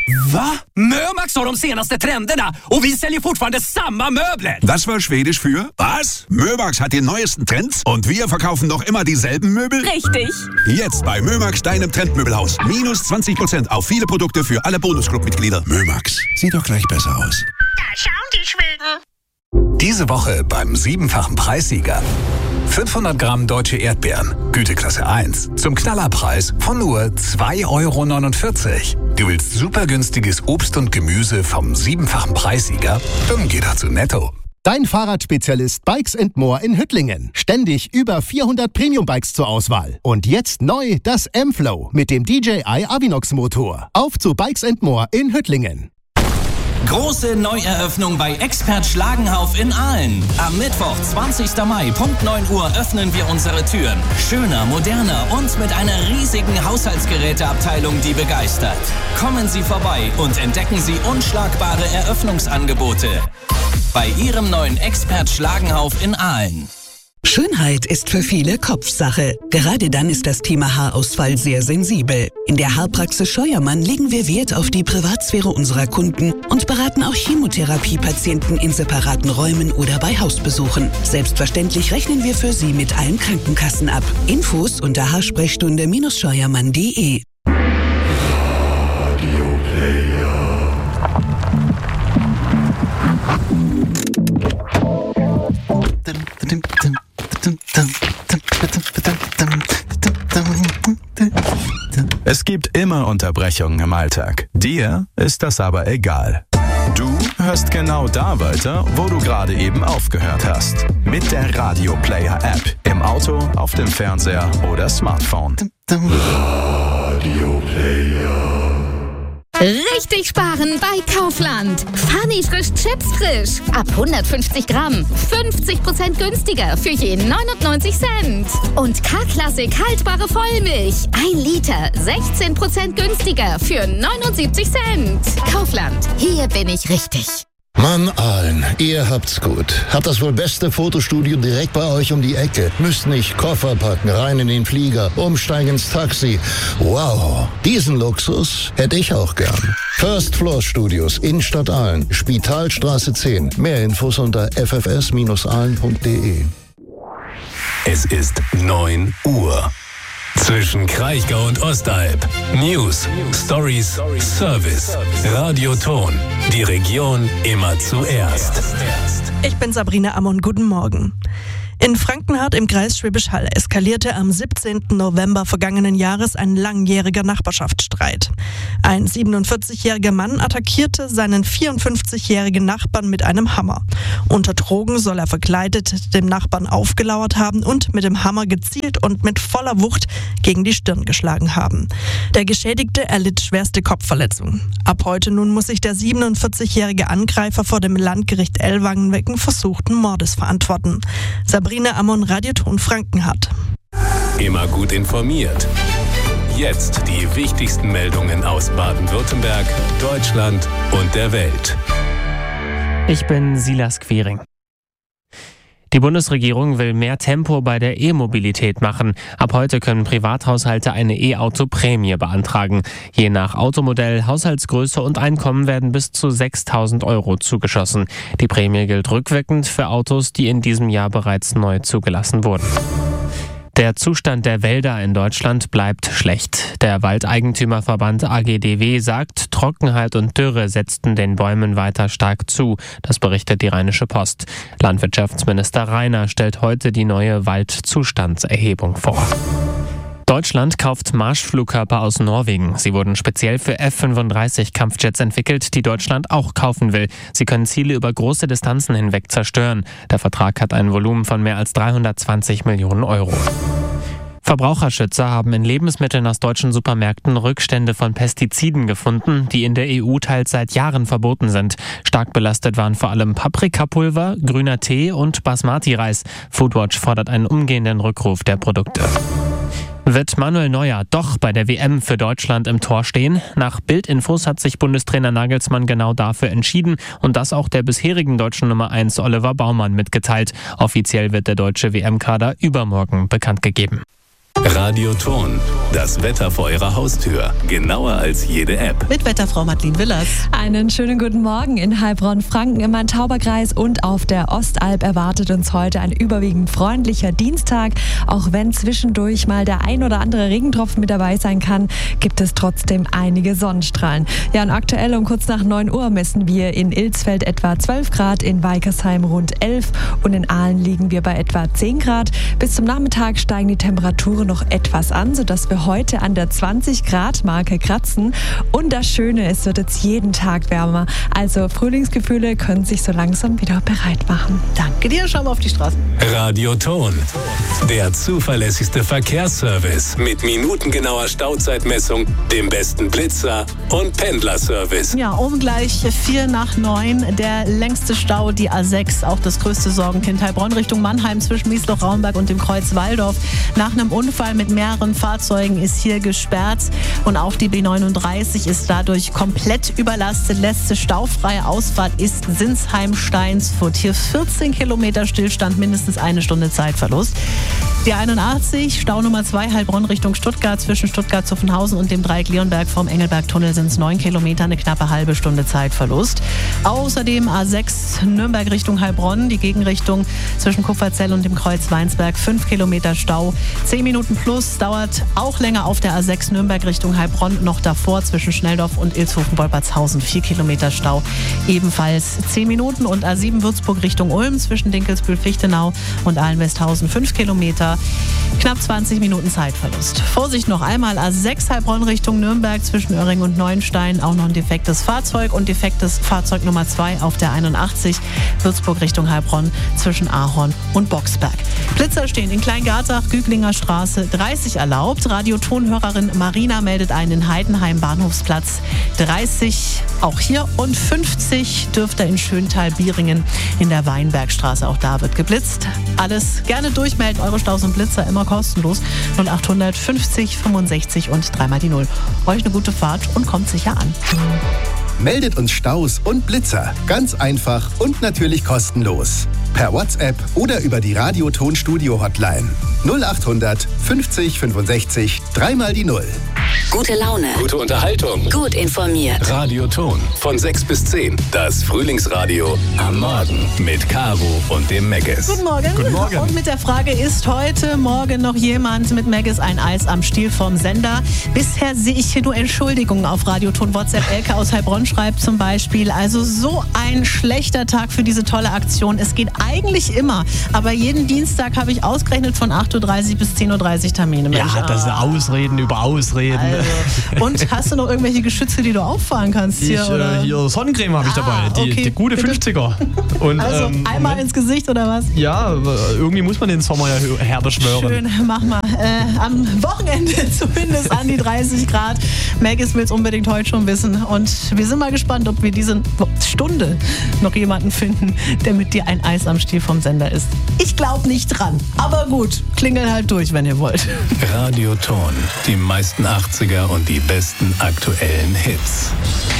Va? Mömax har de senaste trenderna och vi säljer fortfarande samma möbler. Das war Schwedisch für was? Mömax hat die neuesten Trends und wir verkaufen noch immer dieselben Möbel? Richtig. Jetzt bei Mömax, deinem Trendmöbelhaus. Minus 20% auf viele Produkte für alle Bonusclub-Mitglieder. Mömax, sieht doch gleich besser aus. Da schauen die Schweden. Diese Woche beim 7-fachen Preissieger. 500 Gramm deutsche Erdbeeren, Güteklasse 1, zum Knallerpreis von nur 2,49 €. Du willst super günstiges Obst und Gemüse vom 7-fachen Preissieger? Dann geh doch zu Netto. Dein Fahrradspezialist Bikes & More in Hüttlingen. Ständig über 400 Premium-Bikes zur Auswahl. Und jetzt neu das M-Flow mit dem DJI Avinox-Motor. Auf zu Bikes & More in Hüttlingen. Große Neueröffnung bei Expert Schlagenhauf in Aalen. Am Mittwoch, 20. Mai, Punkt 9 Uhr öffnen wir unsere Türen. Schöner, moderner und mit einer riesigen Haushaltsgeräteabteilung, die begeistert. Kommen Sie vorbei und entdecken Sie unschlagbare Eröffnungsangebote bei Ihrem neuen Expert Schlagenhauf in Aalen. Schönheit ist für viele Kopfsache. Gerade dann ist das Thema Haarausfall sehr sensibel. In der Haarpraxis Scheuermann legen wir Wert auf die Privatsphäre unserer Kunden und beraten auch Chemotherapiepatienten in separaten Räumen oder bei Hausbesuchen. Selbstverständlich rechnen wir für Sie mit allen Krankenkassen ab. Infos unter haarsprechstunde-scheuermann.de. Es gibt immer Unterbrechungen im Alltag. Dir ist das aber egal. Du hörst genau da weiter, wo du gerade eben aufgehört hast. Mit der Radio Player App. Im Auto, auf dem Fernseher oder Smartphone. Radio Player. Richtig sparen bei Kaufland. Funny frisch Chips frisch. Ab 150 Gramm. 50% günstiger für je 99 Cent. Und K-Klassik haltbare Vollmilch. 1 Liter. 16% günstiger für 79 Cent. Kaufland. Hier bin ich richtig. Mann, Aalen, ihr habt's gut. Habt das wohl beste Fotostudio direkt bei euch um die Ecke. Müsst nicht Koffer packen, rein in den Flieger, umsteigen ins Taxi. Wow, diesen Luxus hätte ich auch gern. First Floor Studios, Innenstadt Aalen, Spitalstraße 10. Mehr Infos unter ffs-aalen.de. Es ist 9 Uhr. Zwischen Kraichgau und Ostalb. News, Stories, Service, Radioton. Die Region immer zuerst. Ich bin Sabrina Ammon, guten Morgen. In Frankenhardt im Kreis Schwäbisch Hall eskalierte am 17. November vergangenen Jahres ein langjähriger Nachbarschaftsstreit. Ein 47-jähriger Mann attackierte seinen 54-jährigen Nachbarn mit einem Hammer. Unter Drogen soll er verkleidet dem Nachbarn aufgelauert haben und mit dem Hammer gezielt und mit voller Wucht gegen die Stirn geschlagen haben. Der Geschädigte erlitt schwerste Kopfverletzungen. Ab heute nun muss sich der 47-jährige Angreifer vor dem Landgericht Ellwangen wegen versuchten Mordes verantworten. Sabrina Ammon, Radioton Frankenhardt. Immer gut informiert. Jetzt die wichtigsten Meldungen aus Baden-Württemberg, Deutschland und der Welt. Ich bin Silas Quiring. Die Bundesregierung will mehr Tempo bei der E-Mobilität machen. Ab heute können Privathaushalte eine E-Auto-Prämie beantragen. Je nach Automodell, Haushaltsgröße und Einkommen werden bis zu 6.000 € zugeschossen. Die Prämie gilt rückwirkend für Autos, die in diesem Jahr bereits neu zugelassen wurden. Der Zustand der Wälder in Deutschland bleibt schlecht. Der Waldeigentümerverband AGDW sagt, Trockenheit und Dürre setzten den Bäumen weiter stark zu. Das berichtet die Rheinische Post. Landwirtschaftsminister Rainer stellt heute die neue Waldzustandserhebung vor. Deutschland kauft Marschflugkörper aus Norwegen. Sie wurden speziell für F-35-Kampfjets entwickelt, die Deutschland auch kaufen will. Sie können Ziele über große Distanzen hinweg zerstören. Der Vertrag hat ein Volumen von mehr als 320 Millionen €. Verbraucherschützer haben in Lebensmitteln aus deutschen Supermärkten Rückstände von Pestiziden gefunden, die in der EU teils seit Jahren verboten sind. Stark belastet waren vor allem Paprikapulver, grüner Tee und Basmati-Reis. Foodwatch fordert einen umgehenden Rückruf der Produkte. Wird Manuel Neuer doch bei der WM für Deutschland im Tor stehen? Nach Bild-Infos hat sich Bundestrainer Nagelsmann genau dafür entschieden und das auch der bisherigen deutschen Nummer 1 Oliver Baumann mitgeteilt. Offiziell wird der deutsche WM-Kader übermorgen bekannt gegeben. Radioton, das Wetter vor Ihrer Haustür. Genauer als jede App. Mit Wetterfrau Madeleine Willers. Einen schönen guten Morgen in Heilbronn-Franken im Main-Tauber-Kreis und auf der Ostalb erwartet uns heute ein überwiegend freundlicher Dienstag. Auch wenn zwischendurch mal der ein oder andere Regentropfen mit dabei sein kann, gibt es trotzdem einige Sonnenstrahlen. Ja, und aktuell um kurz nach 9 Uhr messen wir in Ilsfeld etwa 12 Grad, in Weikersheim rund 11 und in Aalen liegen wir bei etwa 10 Grad. Bis zum Nachmittag steigen die Temperaturen noch etwas an, sodass wir heute an der 20-Grad-Marke kratzen. Und das Schöne, es wird jetzt jeden Tag wärmer. Also Frühlingsgefühle können sich so langsam wieder bereit machen. Danke dir, schauen wir auf die Straßen. Radioton, der zuverlässigste Verkehrsservice mit minutengenauer Stauzeitmessung, dem besten Blitzer und Pendlerservice. Ja, um gleich 8:45, der längste Stau, die A6, auch das größte Sorgenkind. Heilbronn Richtung Mannheim zwischen Miesloch-Raumberg und dem Kreuz Walldorf. Nach einem Unfall mit mehreren Fahrzeugen ist hier gesperrt und auch die B39 ist dadurch komplett überlastet. Letzte staufreie Ausfahrt ist Sinsheim-Steinsfurt. Hier 14 Kilometer Stillstand, mindestens 1 Stunde Zeitverlust. Die 81, Stau Nummer 2, Heilbronn Richtung Stuttgart, zwischen Stuttgart-Zuffenhausen und dem Dreieck Leonberg vom Engelberg-Tunnel sind es 9 Kilometer, eine knappe halbe Stunde Zeitverlust. Außerdem A6 Nürnberg Richtung Heilbronn, die Gegenrichtung zwischen Kupferzell und dem Kreuz Weinsberg, 5 Kilometer Stau, 10 Minuten plus, dauert auch länger auf der A6 Nürnberg Richtung Heilbronn, noch davor zwischen Schnelldorf und Ilshofen-Wolpertshausen, 4 Kilometer Stau, ebenfalls 10 Minuten und A7 Würzburg Richtung Ulm zwischen Dinkelsbühl-Fichtenau und Ahlen-Westhausen, 5 Kilometer, knapp 20 Minuten Zeitverlust. Vorsicht noch einmal, A6 Heilbronn Richtung Nürnberg zwischen Öhring und Neuenstein, auch noch ein defektes Fahrzeug und defektes Fahrzeug Nummer 2 auf der 81 Würzburg Richtung Heilbronn zwischen Ahorn und Boxberg. Blitzer stehen in Kleingartach, Güglinger Straße 30 erlaubt. Radiotonhörerin Marina meldet einen in Heidenheim, Bahnhofsplatz 30 auch hier und 50 dürfte in Schöntal-Bieringen in der Weinbergstraße. Auch da wird geblitzt. Alles gerne durchmelden, eure Staus und Blitzer immer kostenlos. 0800 50 65 und 3 die 0. Euch eine gute Fahrt und kommt sicher an. Meldet uns Staus und Blitzer. Ganz einfach und natürlich kostenlos. Per WhatsApp oder über die Radioton-Studio-Hotline. 0800 50 65 3 die 0. Gute Laune. Gute Unterhaltung. Gut informiert. Radioton von 6 bis 10. Das Frühlingsradio am Morgen mit Caro und dem Meggis. Guten Morgen. Guten Morgen. Und mit der Frage, ist heute Morgen noch jemand mit Meggis ein Eis am Stiel vom Sender? Bisher sehe ich hier nur Entschuldigungen auf Radioton. WhatsApp Elke aus Heilbronn schreibt zum Beispiel, also so ein schlechter Tag für diese tolle Aktion. Es geht eigentlich immer, aber jeden Dienstag habe ich ausgerechnet von 8:30 bis 10:30 Uhr Termine. Ja, das sind Ausreden über Ausreden. Also. Und hast du noch irgendwelche Geschütze, die du auffahren kannst hier? Hier Sonnencreme habe ich dabei, die gute 50er. Und, also einmal ins Gesicht oder was? Ja, irgendwie muss man den Sommer ja herbeschwören. Schön, mach mal. Am Wochenende zumindest an die 30 Grad. Meggis will es unbedingt heute schon wissen. Und wir sind mal gespannt, ob wir diese Stunde noch jemanden finden, der mit dir ein Eis am Stiel vom Sender ist. Ich glaube nicht dran. Aber gut, klingelt halt durch, wenn ihr wollt. Radioton, die meisten 80er und die besten aktuellen Hits.